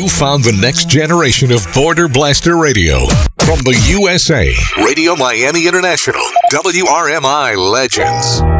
You found the next generation of Border Blaster Radio. From the USA, Radio Miami International, WRMI Legends.